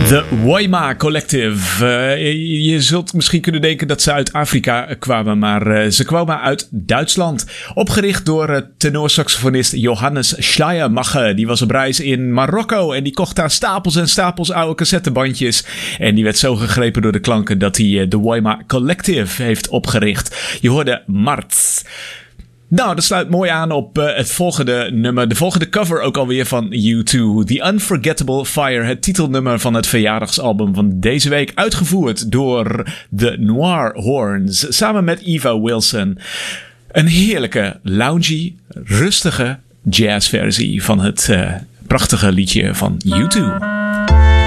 The Waima Collective. Je zult misschien kunnen denken dat ze uit Afrika kwamen, maar ze kwamen uit Duitsland. Opgericht door tenorsaxofonist Johannes Schleiermacher. Die was op reis in Marokko en die kocht daar stapels en stapels oude cassettebandjes. En die werd zo gegrepen door de klanken dat hij The Waima Collective heeft opgericht. Je hoorde Marz. Nou, dat sluit mooi aan op het volgende nummer. De volgende cover ook alweer van U2. The Unforgettable Fire. Het titelnummer van het verjaardagsalbum van deze week. Uitgevoerd door de Noir Horns. Samen met Eva Wilson. Een heerlijke, loungy, rustige jazzversie van het prachtige liedje van U2.